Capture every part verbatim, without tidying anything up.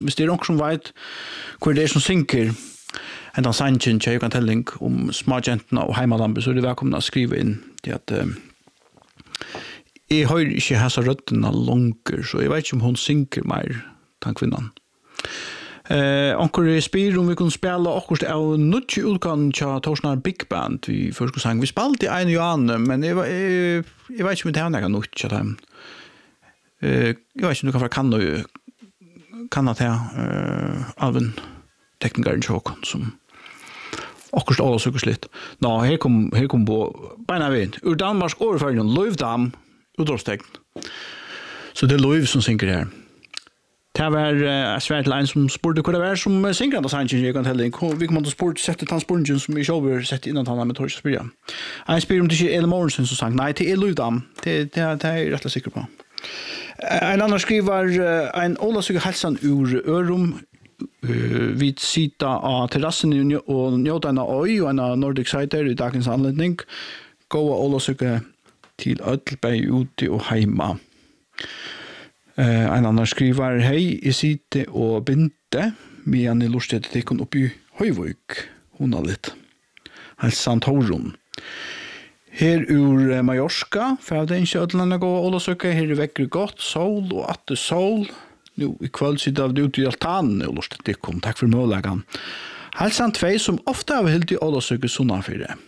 hvis det er noen som vet hvor det er som synker en av sannsyn til Jøkan Telling om smågentene og heimalambe, så er det velkommen å skrive inn til at uh, jeg har ikke hæsa røttene langer, så jeg vet ikke om hun synker mer, den kvinnan. Eh, Anker spyr om vi kunne spille akkurat av nødvendig utgang til Torsnar Big Band vi først skulle sang. Vi spalte i en og annen, men jeg, jeg, jeg vet ikke om det er noe nødt til dem. Eh, jeg vet ikke om du kan være kan og kan at jeg uh, av en teknikeren tjåk som akkurat alle søkers litt. Nå, her kom, her kom på beina ved. Ur Danmarks overføringen, Løvdam, utrådstekn. Så det er Løv som synker her. Det var uh, svært til en som spurte hva det var som uh, synger av sannsyn jeg kan telle. Vi kommer til å spurte, sette transporten som vi ikke over sette innan tannet med Torsk Spyrja. Jeg spyr om det ikke er Ele Morensen som sang. Nei, det er Løvdam. Det, det, det er jeg rett og sikker på. En annan skriver uh, en Ola Søge Helsan ur Ørum uh, vid sida av terrassen og njóta en av øy og en av Nordic Sider i dagens anledning. Gåa Ola Søge til Ødelberg ute og heima. Uh, en annan skriver hei, jeg sitter og binte men jeg lortet til ikke opp i Høyvøk hun har litt Helsan Torun her ur Majorska for det er ikke ødelene gå og søke her er vekker godt sol og atte sol nå i kveld sitter av det ute i altanen og lortet til ikke takk for måleggene Helsan tvei som ofte har helt i å søke sånne for det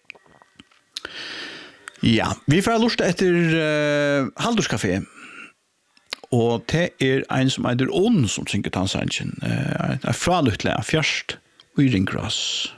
ja, vi får lortet etter uh, Haldorskafé og det er en som er der ånd som synger tannsensjen. Det er fra Luttlega, fjerst og i Ringgrass.